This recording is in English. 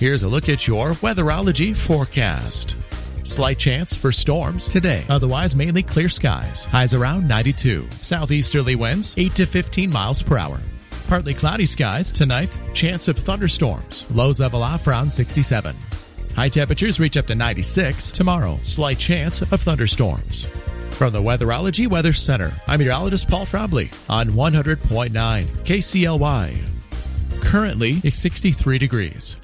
Here's a look at your Weatherology forecast. Slight chance for storms today. Otherwise, mainly clear skies. Highs around 92. Southeasterly winds 8 to 15 miles per hour. Partly cloudy skies tonight. Chance of thunderstorms. Lows level off around 67. High temperatures reach up to 96 tomorrow. Slight chance of thunderstorms. From the Weatherology Weather Center, I'm meteorologist Paul Frobley on 100.9 KCLY. Currently, it's 63 degrees.